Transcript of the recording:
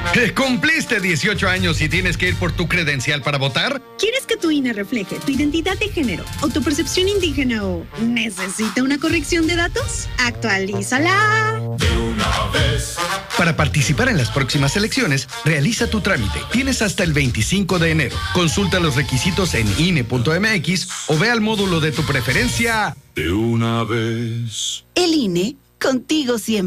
¿Cumpliste 18 años y tienes que ir por tu credencial para votar? ¿Quieres que tu INE refleje tu identidad de género o tu percepción indígena o necesita una corrección de datos? ¡Actualízala! De una vez. Para participar en las próximas elecciones, realiza tu trámite. Tienes hasta el 25 de enero. Consulta los requisitos en INE.mx o ve al módulo de tu preferencia. De una vez. El INE, contigo siempre.